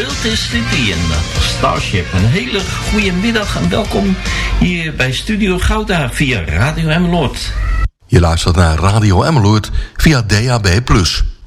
City en Starship. Een hele goede middag en welkom hier bij Studio Gouda via Radio Emmeloord. Je luistert naar Radio Emmeloord via DAB+.